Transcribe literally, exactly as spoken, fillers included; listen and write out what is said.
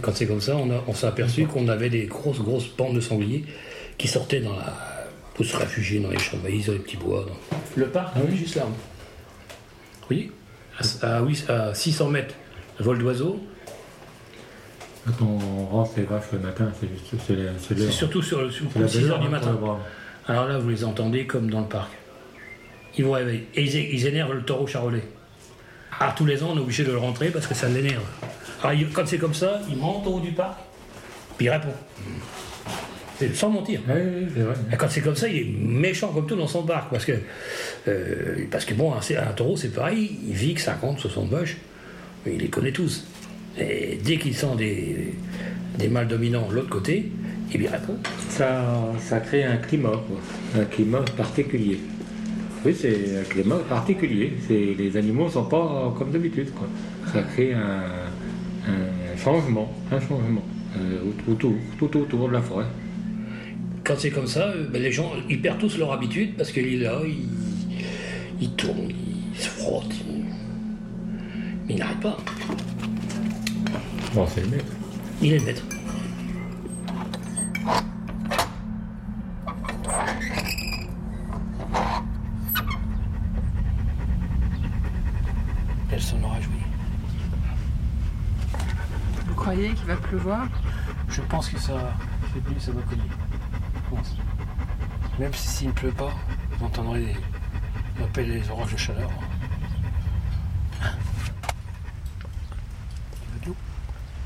quand c'est comme ça, on, a, on s'est aperçu qu'on avait des grosses, grosses bandes de sangliers qui sortaient dans la, pour se réfugier dans les champs de maïs, dans les petits bois. Dans... Le parc, ah oui, juste là. Vous voyez, à, à, oui, à six cents mètres, vol d'oiseau. Quand on rentre les vaches le matin, c'est, c'est, c'est, c'est surtout sur, sur six heures du matin. Alors là, vous les entendez comme dans le parc. Ils vont réveiller. Et ils, ils énervent le taureau charolais. Alors tous les ans, on est obligé de le rentrer parce que ça l'énerve. Alors il, quand c'est comme ça, il monte au haut du parc, puis il répond. C'est sans mentir. Oui, oui, c'est vrai. Et quand c'est comme ça, il est méchant comme tout dans son parc. Parce que, euh, parce que bon, un, un taureau, c'est pareil, il vit que cinquante, soixante vaches, il les connaît tous. Et dès qu'il sent des, des mâles dominants de l'autre côté, il lui répond. Ça, ça crée un climat, quoi. Un climat particulier. Oui, c'est un climat particulier. C'est, les animaux ne sont pas comme d'habitude, quoi. Ça crée un, un changement, un changement euh, autour, tout autour de la forêt. Quand c'est comme ça, ben les gens ils perdent tous leur habitude parce qu'il est là, il, il tourne, il se frotte, il... mais il n'arrête pas. Bon, c'est le maître. Il est le maître. Elle s'en aura joué. Vous croyez qu'il va pleuvoir? Je pense que ça, ça va cogner. Je pense. Même si s'il ne pleut pas, vous entendrez des, on appelle les orages de chaleur.